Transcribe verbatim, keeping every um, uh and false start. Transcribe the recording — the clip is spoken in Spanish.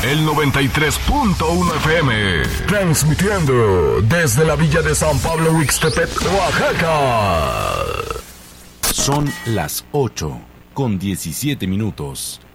el noventa y tres punto uno F M, transmitiendo desde la villa de San Pablo Huixtepec, Oaxaca. Son las ocho con diecisiete minutos.